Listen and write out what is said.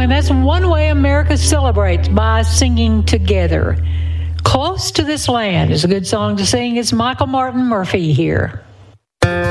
And that's one way America celebrates, by singing together. Close to This Land is a good song to sing. It's Michael Martin Murphey here.